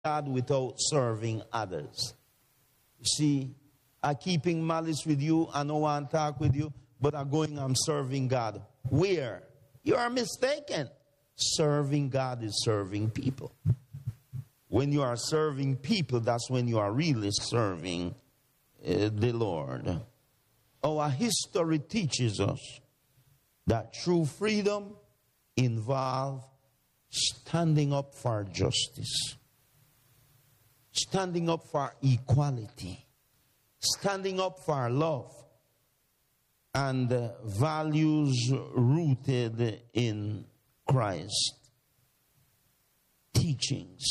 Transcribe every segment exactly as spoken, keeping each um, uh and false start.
God without serving others. You see, I'm keeping malice with you, I don't want to talk with you, but I'm going, I'm serving God. Where? You are mistaken. Serving God is serving people. When you are serving people, that's when you are really serving uh, the Lord. Our history teaches us that true freedom involves standing up for justice, standing up for equality, standing up for love, and uh, values rooted in Christ teachings.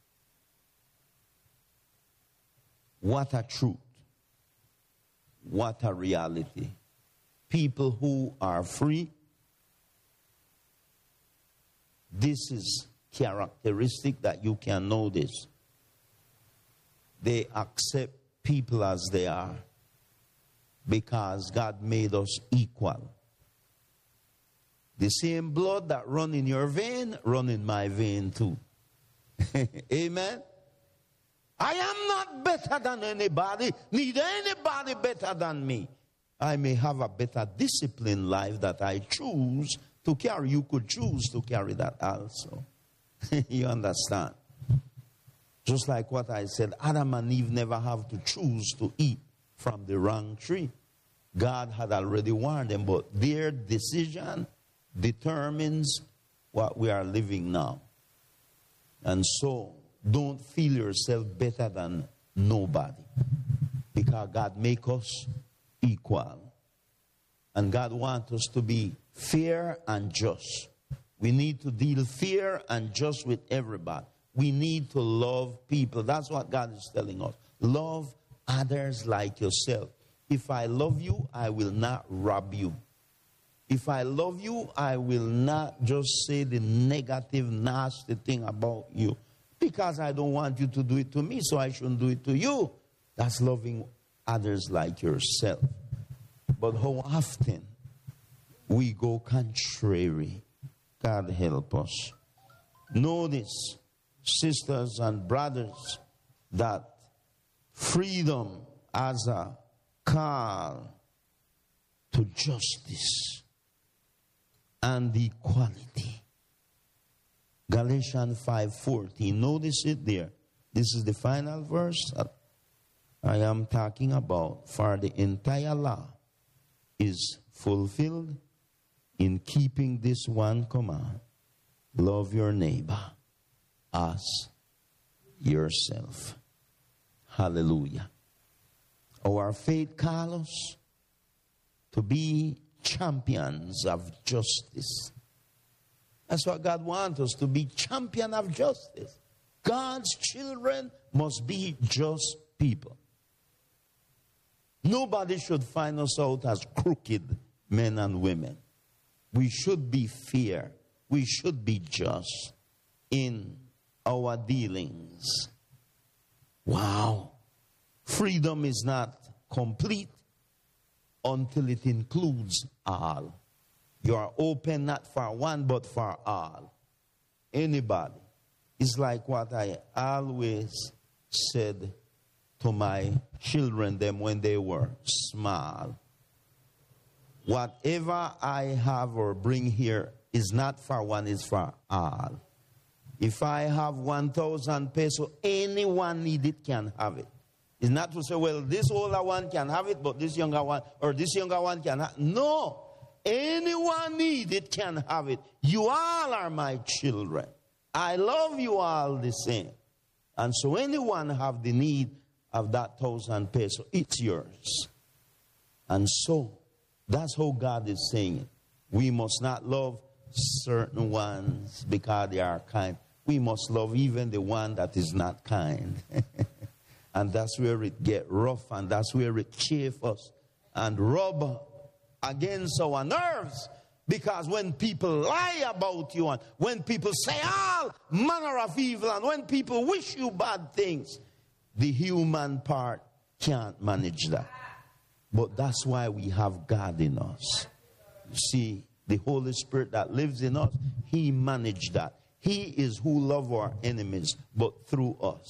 What a truth. What a reality. People who are free, this is characteristic that you can notice. They accept people as they are because God made us equal. The same blood that run in your vein, run in my vein too. Amen? I am not better than anybody, neither anybody better than me. I may have a better disciplined life that I choose to carry. You could choose to carry that also. You understand? Just like what I said, Adam and Eve never have to choose to eat from the wrong tree. God had already warned them, but their decision determines what we are living now. And so, don't feel yourself better than nobody, because God make us equal. And God wants us to be fair and just. We need to deal fair and just with everybody. We need to love people. That's what God is telling us. Love others like yourself. If I love you, I will not rob you. If I love you, I will not just say the negative, nasty thing about you. Because I don't want you to do it to me, so I shouldn't do it to you. That's loving others like yourself. But how often we go contrary? God help us. Notice, sisters and brothers, that freedom as a call to justice and equality. Galatians five fourteen. Notice it there. This is the final verse I am talking about. For the entire law is fulfilled in keeping this one command. Love your neighbor as yourself. Hallelujah. Our faith calls us to be champions of justice. That's what God wants us to be, champion of justice. God's children must be just people. Nobody should find us out as crooked men and women. We should be fair. We should be just in our dealings. Wow. Freedom is not complete until it includes all. You are open not for one but for all. Anybody. It's like what I always said to my children them when they were small. Whatever I have or bring here is not for one, it's for all. If I have one thousand pesos, anyone need it can have it. It's not to say, well, this older one can have it, but this younger one, or this younger one can have it. No. Anyone need it can have it. You all are my children. I love you all the same. And so anyone have the need of that thousand pesos, it's yours. And so that's how God is saying it. We must not love certain ones because they are kind. We must love even the one that is not kind. And that's where it get rough, and that's where it chafe us and rub against our nerves. Because when people lie about you, and when people say all manner of evil, and when people wish you bad things, the human part can't manage that. But that's why we have God in us. You see, the Holy Spirit that lives in us, He managed that. He is who loves our enemies, but through us.